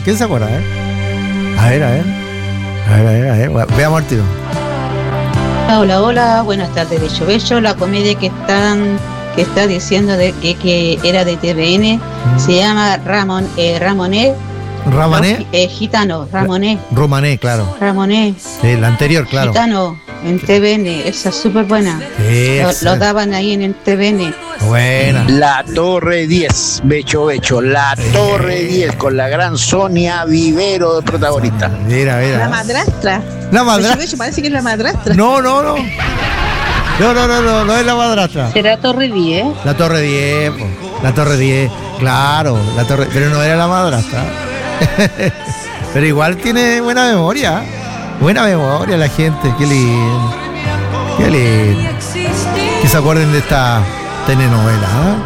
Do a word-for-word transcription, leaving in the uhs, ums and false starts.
¿Quién se acuerda? A ver, a ver. A ver, a ver, a ver. A ver. Veamos el tiro. Hola, hola, buenas tardes, Bello Bello. La comedia que están que está diciendo de que, que era de T V N mm. se llama Ramón eh, Ramoné. ¿Ramoné? No, eh, gitano, Ramoné. Romané, claro. Ramoné. Sí, la anterior, claro. Gitano, en T V N, esa es súper buena. Sí, lo, lo daban ahí en el T V N. Buena. La Torre diez, Becho Becho, La Torre diez con la gran Sonia Vivero de protagonista. Mira, mira. La madrastra. La madrastra. Becho Becho, parece que es la madrastra. No, no, no. No, no, no, no, no es la madrastra. ¿Será Torre diez? La Torre diez, po. La Torre diez, claro, la torre, pero no era la madrastra. Pero igual tiene buena memoria. Buena memoria la gente, qué lindo. Qué lindo. Que se acuerden de esta telenovela, ¿eh?